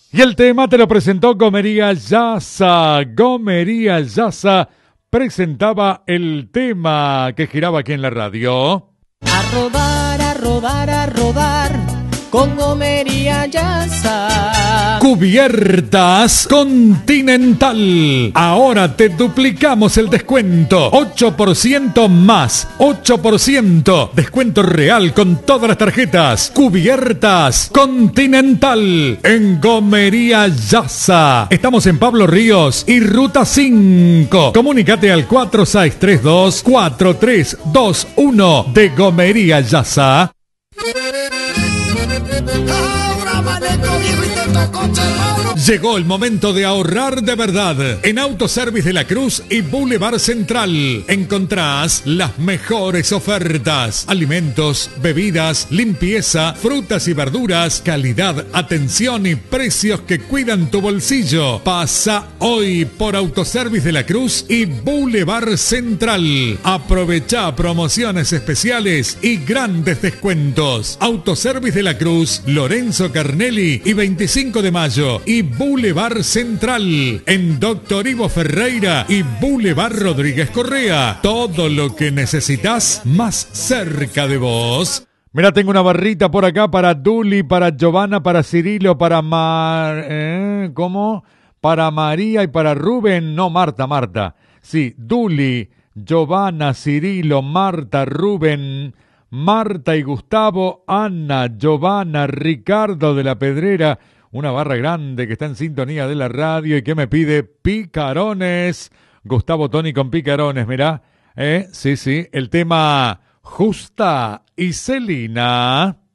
Y el tema te lo presentó Gomería Yasa. Gomería Yasa presentaba el tema que giraba aquí en la radio. A rodar, a rodar, a rodar, con Gomería Yasa. Cubiertas Continental. Ahora te duplicamos el descuento. 8% más. 8%. Descuento real con todas las tarjetas. Cubiertas Continental. En Gomería Yasa. Estamos en Pablo Ríos y Ruta 5. Comunícate al 4632-4321 de Gomería Yasa. Llegó el momento de ahorrar de verdad. En Autoservice de la Cruz y Boulevard Central encontrás las mejores ofertas. Alimentos, bebidas, limpieza, frutas y verduras, calidad, atención y precios que cuidan tu bolsillo. Pasa hoy por Autoservice de la Cruz y Boulevard Central. Aprovecha promociones especiales y grandes descuentos. Autoservice de la Cruz, Lorenzo Carnelli y 25 de mayo y Boulevard Central en Doctor Ivo Ferreira y Boulevard Rodríguez Correa. Todo lo que necesitas más cerca de vos. Mira, tengo una barrita por acá para Duli, para Giovanna, para Cirilo, para ¿cómo? Para María y para Rubén. No, Marta. Sí, Duli, Giovanna, Cirilo, Marta, Rubén, Marta y Gustavo, Ana, Giovanna, Ricardo de la Pedrera. Una barra grande que está en sintonía de la radio y que me pide picarones. Gustavo Toni con picarones, mirá. Sí, el tema Justa y Celina.